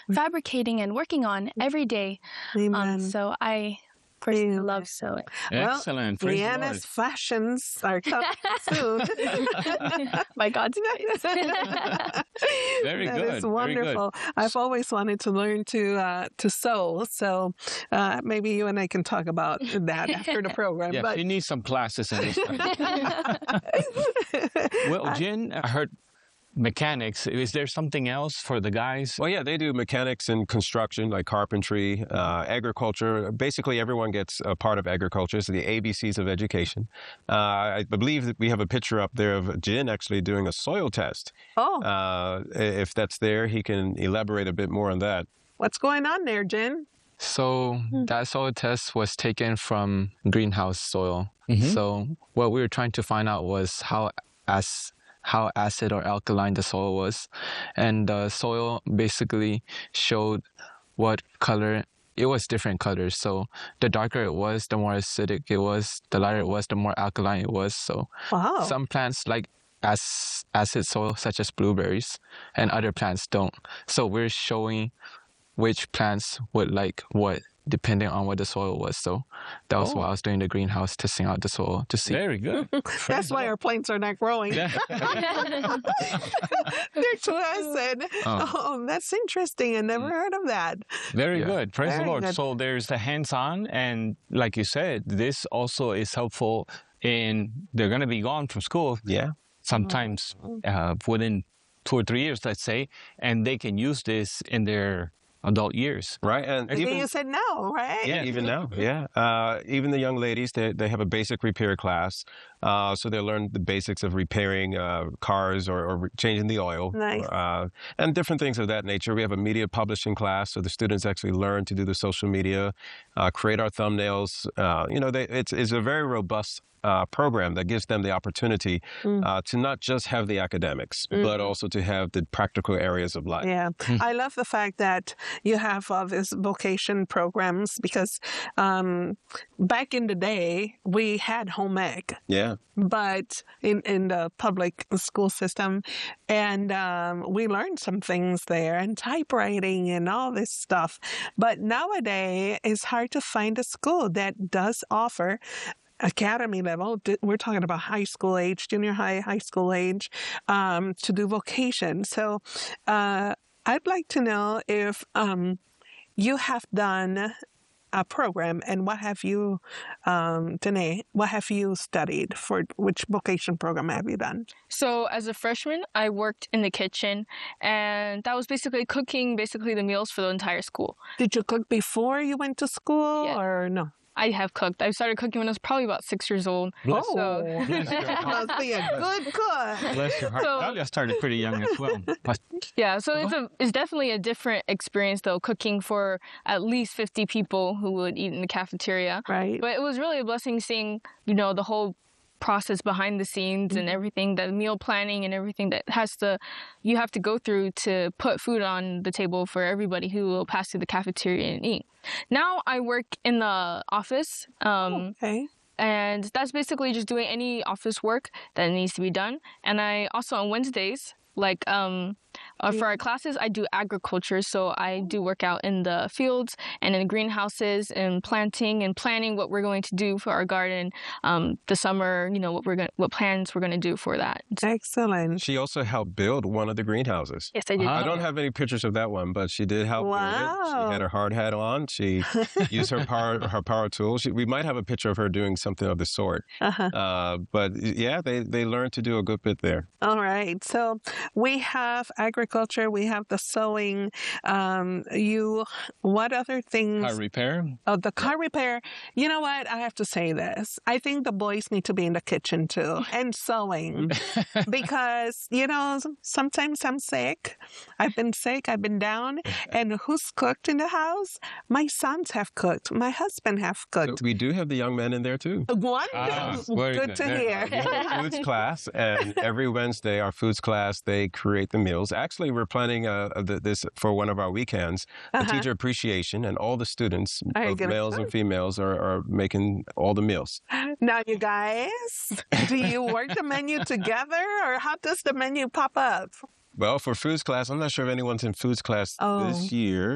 fabricating and working on every day. Amen. So I personally love sewing. Excellent. Praise the Lord. Brianna's fashions are coming soon. By God's grace. Very That good. is wonderful. I've always wanted to learn to sew, so maybe you and I can talk about that after the program. Yeah, but she needs some classes in this. Well, Jen, I heard mechanics. Is there something else for the guys? Well, yeah, they do mechanics and construction, like carpentry, agriculture. Basically, everyone gets a part of agriculture. It's the ABCs of education. I believe that we have a picture up there of Jen actually doing a soil test. oh, If that's there, he can elaborate a bit more on that. what's going on there, Jen? So that soil test was taken from greenhouse soil. So what we were trying to find out was how acid or alkaline the soil was. And the soil basically showed what color. It was different colors. So the darker it was, the more acidic it was. The lighter it was, the more alkaline it was. So Wow. some plants like acid soil, such as blueberries, and other plants don't. So we're showing which plants would like what, depending on what the soil was. So that was why I was doing the greenhouse, testing out the soil to see. Very good. That's why our plants are not growing. They're too acid. Oh, that's interesting. I never heard of that. Very good. Praise Very the Lord. good. So there's the hands-on, and like you said, this also is helpful in they're going to be gone from school. Yeah. Sometimes within 2 or 3 years, let's say, and they can use this in their adult years. Right. And Even you said no, right? Yeah, even now, yeah. Even the young ladies, they have a basic repair class. So they learn the basics of repairing cars or changing the oil. Nice. And different things of that nature. We have a media publishing class, so the students actually learn to do the social media, create our thumbnails. It's a very robust program that gives them the opportunity to not just have the academics, but also to have the practical areas of life. Yeah, I love the fact that you have all these vocation programs because back in the day, we had home ec. Yeah. But in the public school system, and we learned some things there, and typewriting and all this stuff. But nowadays, it's hard to find a school that does offer academy level. We're talking about high school age, junior high school age, to do vocation. So I'd like to know if you have done a program, and what have you, Danae, what have you studied? For which vocation program have you done? So as a freshman, I worked in the kitchen, and that was basically cooking the meals for the entire school. Did you cook before you went to school, Yeah. or no? I have cooked. I started cooking when I was probably about 6 years old. Bless, So bless your heart. Must be a good cook. Bless your heart. So- Talia started pretty young as well. But yeah, so it's definitely a different experience though, cooking for at least 50 people who would eat in the cafeteria. Right. But it was really a blessing seeing, the whole process behind the scenes and everything, the meal planning and everything that you have to go through to put food on the table for everybody who will pass through the cafeteria and eat. Now I work in the office. Okay. And that's basically just doing any office work that needs to be done. And I also on Wednesdays, for our classes, I do agriculture. So I do work out in the fields and in the greenhouses and planting and planning what we're going to do for our garden the summer, what plans we're going to do for that. Excellent. She also helped build one of the greenhouses. Yes, I did. I don't have any pictures of that one, but she did help build it. Wow. She had her hard hat on. She used her power tools. We might have a picture of her doing something of the sort. But yeah, they learned to do a good bit there. All right. So we have agriculture. We have the sewing. What other things? car repair. Oh, the car repair. You know what? I have to say this. I think the boys need to be in the kitchen too and sewing because, sometimes I'm sick. I've been sick. I've been down. And who's cooked in the house? My sons have cooked. My husband have cooked. We do have the young men in there too. Wonderful. very Good good. to Very hear. We have a foods class, and every Wednesday, our foods class, they create the meals. Actually, we're planning this for one of our weekends, a teacher appreciation, and all the students, Are you both gonna males and cook? females, are making all the meals. Now, you guys, do you work the menu together, or how does the menu pop up? Well, for foods class, I'm not sure if anyone's in foods class Oh. this year.